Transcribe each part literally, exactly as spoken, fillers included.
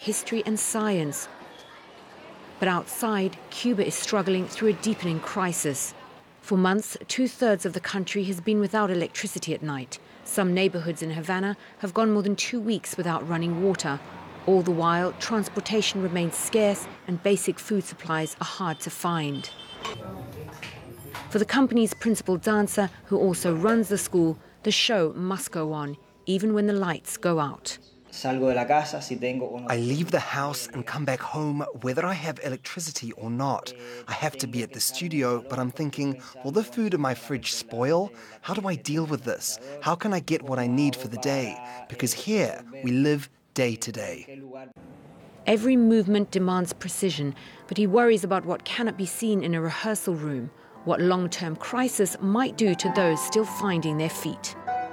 history and science. But outside, Cuba is struggling through a deepening crisis. For months, two-thirds of the country has been without electricity at night. Some neighborhoods in Havana have gone more than two weeks without running water. All the while, transportation remains scarce and basic food supplies are hard to find. For the company's principal dancer, who also runs the school, the show must go on, even when the lights go out. I leave the house and come back home whether I have electricity or not. I have to be at the studio, but I'm thinking, will the food in my fridge spoil? How do I deal with this? How can I get what I need for the day? Because here we live day to day. Every movement demands precision, but he worries about what cannot be seen in a rehearsal room, what long-term crisis might do to those still finding their feet.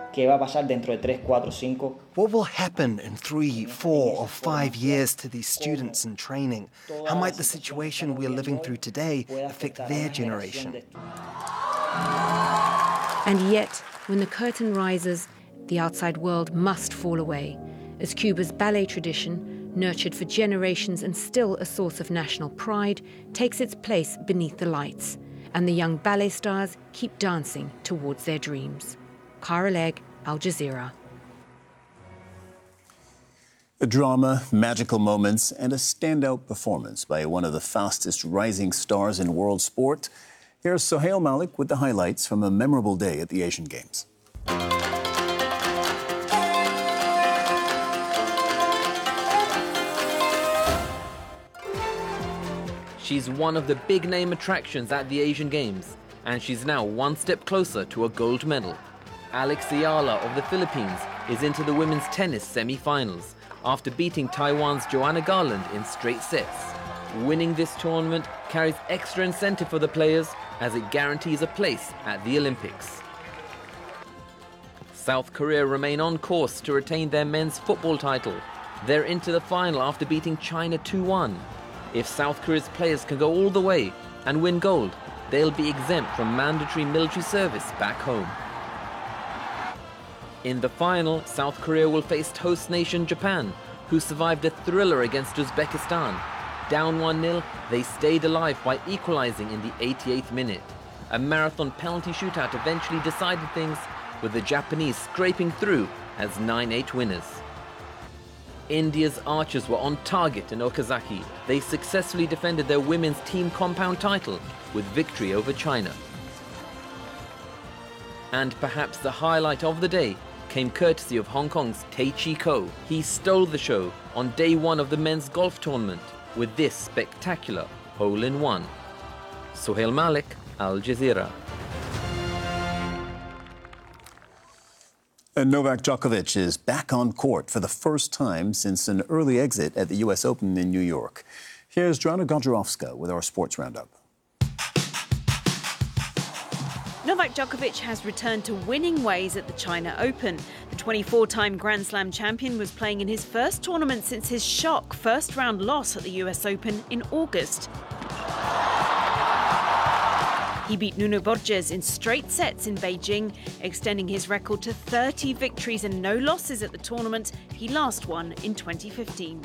What will happen in three, four, or five years to these students in training? How might the situation we are living through today affect their generation? And yet, when the curtain rises, the outside world must fall away, as Cuba's ballet tradition, nurtured for generations and still a source of national pride, takes its place beneath the lights, and the young ballet stars keep dancing towards their dreams. Cara Legg, Al Jazeera. The drama, magical moments, and a standout performance by one of the fastest rising stars in world sport. Here's Sohail Malik with the highlights from a memorable day at the Asian Games. She's one of the big-name attractions at the Asian Games, and she's now one step closer to a gold medal. Alex Ayala of the Philippines is into the women's tennis semi-finals after beating Taiwan's Joanna Garland in straight sets. Winning this tournament carries extra incentive for the players as it guarantees a place at the Olympics. South Korea remain on course to retain their men's football title. They're into the final after beating China two one. If South Korea's players can go all the way and win gold, they'll be exempt from mandatory military service back home. In the final, South Korea will face host nation Japan, who survived a thriller against Uzbekistan. Down one nil, they stayed alive by equalizing in the eighty-eighth minute. A marathon penalty shootout eventually decided things, with the Japanese scraping through as nine eight winners. India's archers were on target in Okazaki. They successfully defended their women's team compound title with victory over China. And perhaps the highlight of the day came courtesy of Hong Kong's Taichi Ko. He stole the show on day one of the men's golf tournament with this spectacular hole-in-one. Sohail Malik, Al Jazeera. And Novak Djokovic is back on court for the first time since an early exit at the U S Open in New York. Here's Joanna Godrzewska with our sports roundup. Novak Djokovic has returned to winning ways at the China Open. The twenty-four-time Grand Slam champion was playing in his first tournament since his shock first-round loss at the U S Open in August. He beat Nuno Borges in straight sets in Beijing, extending his record to thirty victories and no losses at the tournament he last won in twenty fifteen.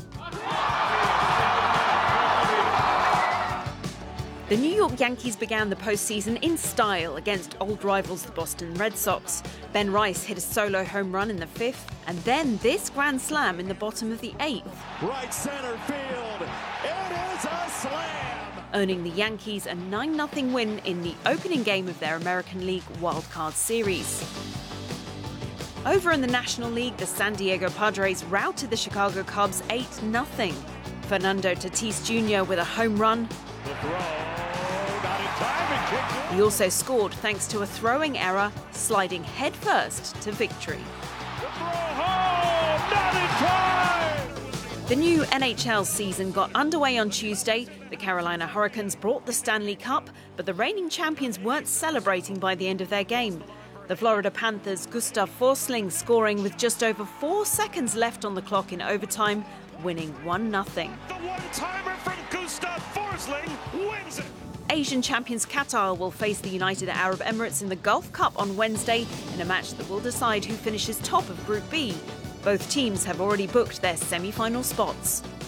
The New York Yankees began the postseason in style against old rivals the Boston Red Sox. Ben Rice hit a solo home run in the fifth, and then this grand slam in the bottom of the eighth. Right center field, it is a slam! Earning the Yankees a nine nothing win in the opening game of their American League Wildcard Series. Over in the National League, the San Diego Padres routed the Chicago Cubs eight nothing. Fernando Tatis Junior with a home run. The throw, not in time, and kicked in. He also scored thanks to a throwing error, sliding headfirst to victory. The throw home, not in time! The new N H L season got underway on Tuesday. The Carolina Hurricanes brought the Stanley Cup, but the reigning champions weren't celebrating by the end of their game. The Florida Panthers' Gustav Forsling scoring with just over four seconds left on the clock in overtime, winning one nothing. The one-timer from Gustav Forsling wins it! Asian champions Qatar will face the United Arab Emirates in the Gulf Cup on Wednesday in a match that will decide who finishes top of Group B. Both teams have already booked their semi-final spots.